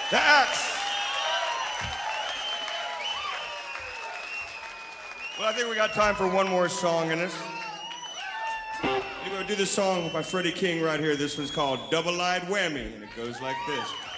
The Axe. Well, I think we got time for one more song in this. We're going to do this song by Freddie King right here. This one's called Double-Eyed Whammy, and it goes like this.